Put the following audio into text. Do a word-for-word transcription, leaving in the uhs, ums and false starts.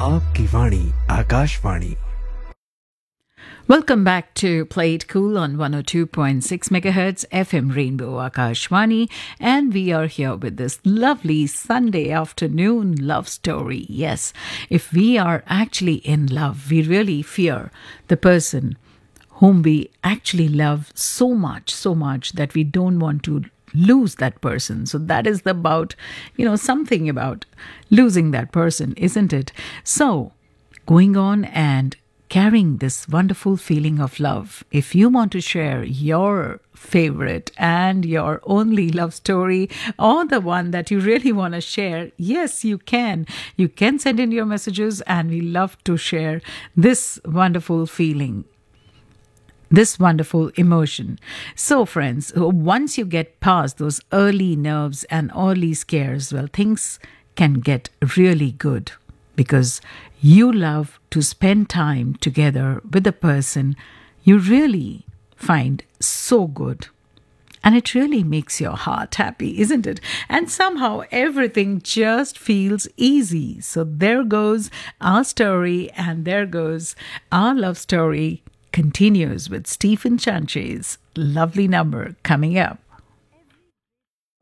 आपकी वाणी Akashvani. Welcome back to Play It Cool on one oh two point six megahertz F M Rainbow Akashwani, and we are here with this lovely Sunday afternoon love story. Yes, if we are actually in love, we really fear the person whom we actually love so much, so much that we don't want to lose that person. So that is about, you know, something about losing that person, isn't it? So going on and carrying this wonderful feeling of love. If you want to share your favorite and your only love story, or the one that you really want to share, yes, you can. You can send in your messages, and we love to share this wonderful feeling, this wonderful emotion. So, friends, once you get past those early nerves and early scares, well, things can get really good, because you love to spend time together with a person you really find so good. And it really makes your heart happy, isn't it? And somehow everything just feels easy. So there goes our story, and there goes our love story continues with Stephen Chanche's lovely number coming up.